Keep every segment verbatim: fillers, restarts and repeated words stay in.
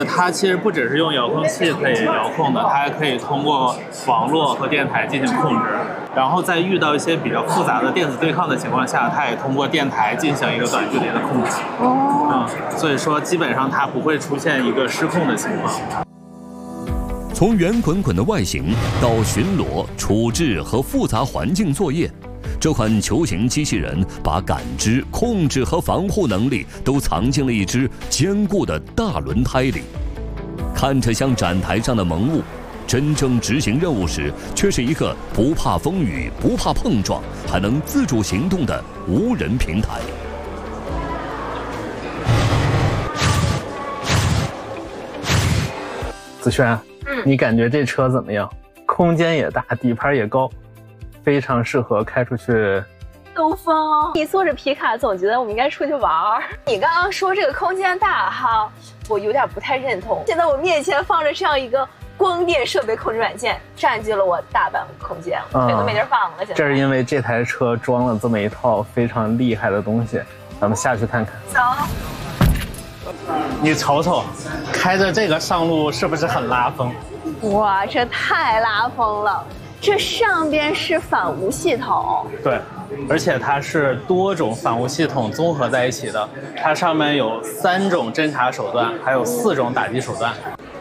它其实不只是用遥控器可以遥控的，它还可以通过网络和电台进行控制。然后在遇到一些比较复杂的电子对抗的情况下，它也通过电台进行一个短距离的控制。哦，嗯，所以说基本上它不会出现一个失控的情况。 从圆滚滚的外形到巡逻、处置和复杂环境作业，这款球形机器人把感知、控制和防护能力都藏进了一只坚固的大轮胎里。看着像展台上的萌物，真正执行任务时，却是一个不怕风雨、不怕碰撞，还能自主行动的无人平台。 子轩，嗯，你感觉这车怎么样？空间也大，底盘也高，非常适合开出去兜风。你坐着皮卡，总觉得我们应该出去玩儿。你刚刚说这个空间大哈，我有点不太认同。现在我面前放着这样一个光电设备控制软件，占据了我大半个空间，腿、嗯、都没地儿放了。现在这是因为这台车装了这么一套非常厉害的东西，咱们下去看看。 走。 你瞅瞅，开着这个上路是不是很拉风？ 哇，这太拉风了！这上边是反无系统， 对，而且它是多种反无系统综合在一起的。它上面有三种侦察手段，还有四种打击手段。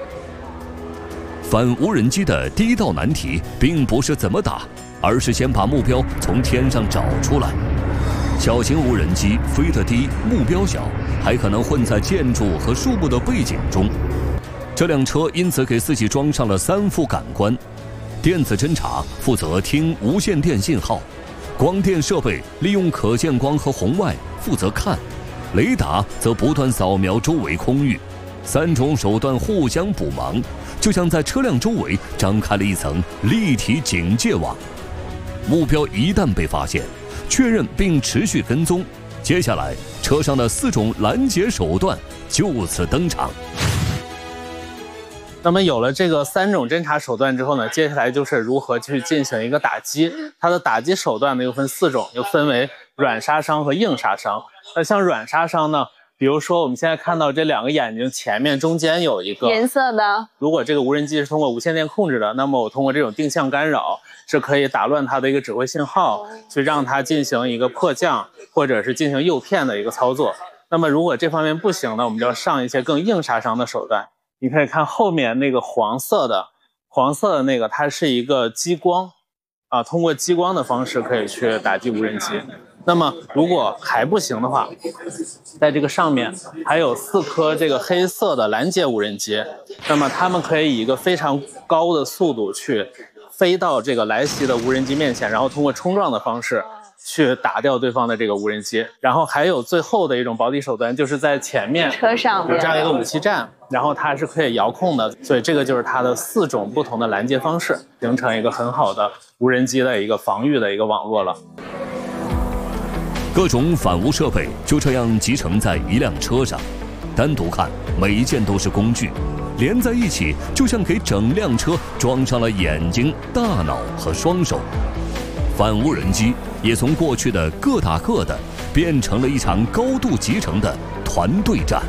反无人机的第一道难题，并不是怎么打，而是先把目标从天上找出来。小型无人机飞得低，目标小，还可能混在建筑和树木的背景中。这辆车因此给自己装上了三副感官：电子侦察负责听无线电信号，光电设备利用可见光和红外负责看，雷达则不断扫描周围空域。三种手段互相补忙，就像在车辆周围张开了一层立体警戒网。目标一旦被发现，确认并持续跟踪，接下来车上的四种拦截手段就此登场。 那么有了这个三种侦察手段之后呢，接下来就是如何去进行一个打击。它的打击手段呢又分四种，又分为软杀伤和硬杀伤。那像软杀伤呢，比如说我们现在看到这两个眼睛前面中间有一个颜色的， 如果这个无人机是通过无线电控制的，那么我通过这种定向干扰是可以打乱它的一个指挥信号，去让它进行一个迫降或者是进行诱骗的一个操作。那么如果这方面不行呢，我们就要上一些更硬杀伤的手段。你可以看后面那个黄色的，黄色的那个，它是一个激光，啊，通过激光的方式可以去打击无人机。那么如果还不行的话，在这个上面还有四颗这个黑色的拦截无人机，那么它们可以以一个非常高的速度去飞到这个来袭的无人机面前，然后通过冲撞的方式去打掉对方的这个无人机。然后还有最后的一种保底手段，就是在前面车上有这样一个武器站，然后它是可以遥控的，所以这个就是它的四种不同的拦截方式，形成一个很好的无人机的一个防御的一个网络了。 各种反无设备就这样集成在一辆车上，单独看每一件都是工具，连在一起就像给整辆车装上了眼睛、大脑和双手。反无人机也从过去的各打各的，变成了一场高度集成的团队战。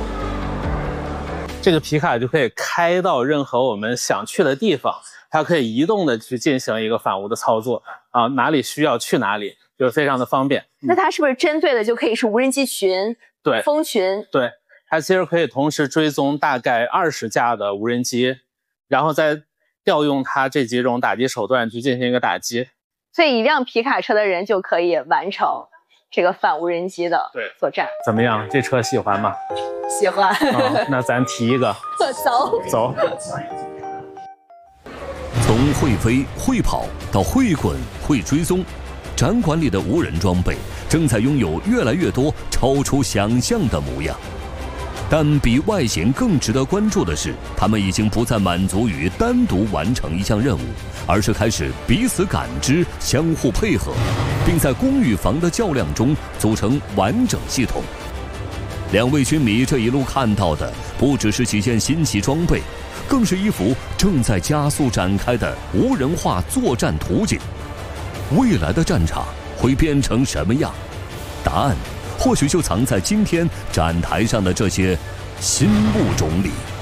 这个皮卡就可以开到任何我们想去的地方，它可以移动的去进行一个反无的操作啊，哪里需要去哪里，就非常的方便。 那它是不是针对的就可以是无人机群、 对， 蜂群？ 对，它其实可以同时追踪大概二十架的无人机，然后再调用它这几种打击手段去进行一个打击。 所以一辆皮卡车的人就可以完成这个反无人机的作战。 怎么样？这车喜欢吗？ 喜欢。 哦，那咱提一个。 走走。 从会飞、会跑到会滚、会追踪，展馆里的无人装备正在拥有越来越多超出想象的模样。但比外形更值得关注的是，他们已经不再满足于单独完成一项任务，而是开始彼此感知、相互配合，并在攻与防的较量中组成完整系统。两位军迷这一路看到的，不只是几件新奇装备，更是一幅正在加速展开的无人化作战图景。未来的战场会变成什么样？答案或许就藏在今天展台上的这些新物种里。